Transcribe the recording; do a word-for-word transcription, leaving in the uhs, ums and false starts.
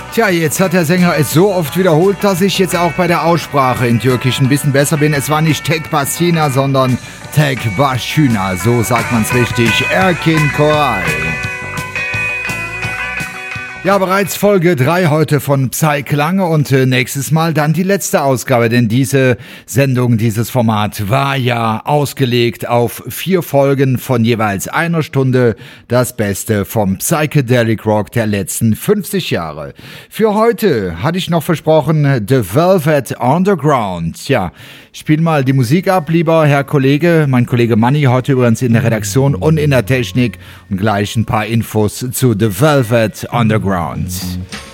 Tja, jetzt hat der Sänger es so oft wiederholt, dass ich jetzt auch bei der Aussprache in Türkisch ein bisschen besser bin. Es war nicht Tek Basina, sondern Tek Başına, so sagt man's richtig. Erkin Koray. Ja, bereits Folge drei heute von Psy Lange und äh, nächstes Mal dann die letzte Ausgabe, denn diese Sendung, dieses Format war ja ausgelegt auf vier Folgen von jeweils einer Stunde, das Beste vom Psychedelic Rock der letzten fünfzig Jahre. Für heute hatte ich noch versprochen, The Velvet Underground. Ja, spiel mal die Musik ab, lieber Herr Kollege, mein Kollege Manni, heute übrigens in der Redaktion und in der Technik und gleich ein paar Infos zu The Velvet Underground.